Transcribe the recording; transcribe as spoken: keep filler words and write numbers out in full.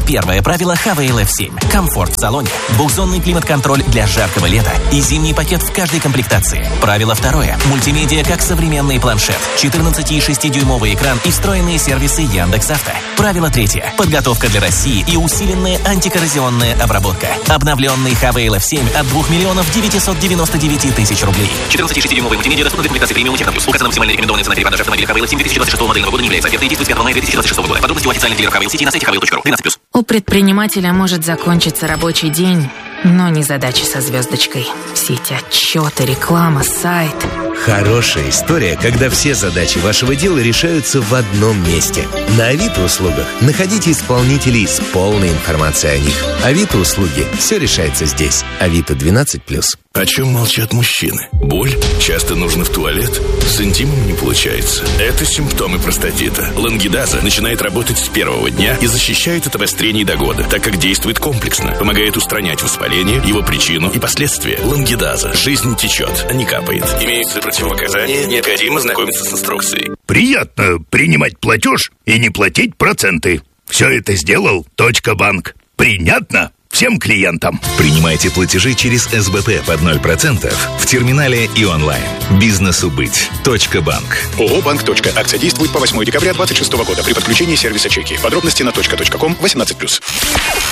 Первое правило эйч ви эл эф семь. Комфорт в салоне, двухзонный климат-контроль для жаркого лета и зимний пакет в каждой комплектации. Правило второе. Мультимедиа как современный планшет, четырнадцать и шесть дюймовый экран и встроенные сервисы Яндекс.Авто. Правило третье. Подготовка для России и усиленная антикоррозионная обработка. Обновленный эйч ви эл эф семь от двух миллионов девятисот девяносто девяти тысяч рублей. четырнадцать и шесть дюймовый мультимедиа доступна для комплектации премиум Техноплюс. Указана максимально рекомендованная цена перепродажи автомобиля эйч ви эл эф семь две тысячи двадцать шестого модельного года не является офертой и действует с пятого мая две тысячи двадцать шестого года. Подробности у официальных дилеров эйч ви эл City на сайте эйч ви эл точка ру. двенадцать плюс. У предпринимателя может закончиться рабочий день, но не задачи со звездочкой. Все эти отчеты, реклама, сайт. Хорошая история, когда все задачи вашего дела решаются в одном месте. На Авито-услугах находите исполнителей с полной информацией о них. Авито-услуги. Все решается здесь. Авито двенадцать плюс. О чем молчат мужчины? Боль? Часто нужно в туалет? С интимом не получается. Это симптомы простатита. Лангидаза начинает работать с первого дня и защищает от обострений до года, так как действует комплексно. Помогает устранять воспаление, его причину и последствия. Лангидаза. Жизнь течет, а не капает. Имеются противопоказания, необходимо знакомиться с инструкцией. Приятно принимать платеж и не платить проценты. Все это сделал Точка Банк. Принятно всем клиентам. Принимайте платежи через эс бэ пэ под ноль процентов в терминале и онлайн. Бизнесу быть. Точка Банк. ООО «Банк. Акция действует по восьмое декабря двадцать шестого года при подключении сервиса чеки. Подробности на точка точка ком восемнадцать плюс.